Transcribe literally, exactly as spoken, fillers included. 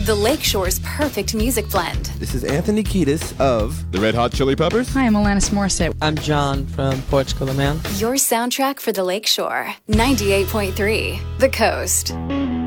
the Lakeshore's perfect music blend. This is Anthony Kiedis of The Red Hot Chili Peppers. Hi, I'm Alanis Morissette. I'm John from Portugal, man. Your soundtrack for the Lakeshore. ninety-eight point three, The Coast.